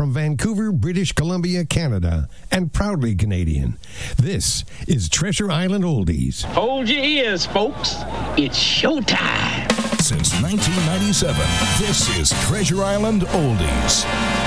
from Vancouver, British Columbia, Canada, and proudly Canadian. This is Treasure Island Oldies. Hold your ears, folks. It's showtime. Since 1997, this is Treasure Island Oldies.